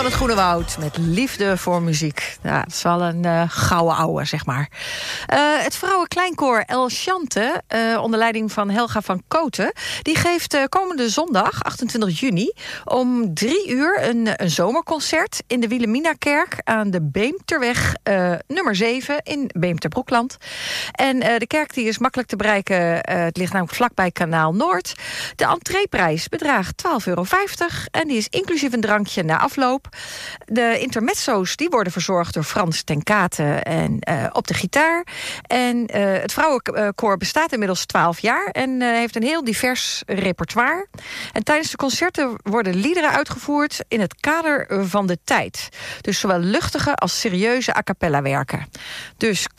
van het Groene Woud met liefde voor muziek. Ja, dat is wel een gouden ouwe, zeg maar. Het vrouwenkleinkoor El Chante, onder leiding van Helga van Koten, die geeft komende zondag, 28 juni, om 3 uur een zomerconcert in de Wilhelminakerk aan de Beemterweg nummer 7 in Beemter-Broekland. En de kerk die is makkelijk te bereiken. Het ligt namelijk vlakbij Kanaal Noord. De entreeprijs bedraagt €12,50 en die is inclusief een drankje na afloop. De intermezzo's die worden verzorgd door Frans ten Katen en op de gitaar. En het vrouwenkoor bestaat inmiddels 12 jaar en heeft een heel divers repertoire. En tijdens de concerten worden liederen uitgevoerd in het kader van de tijd. Dus zowel luchtige als serieuze a cappella werken. Dus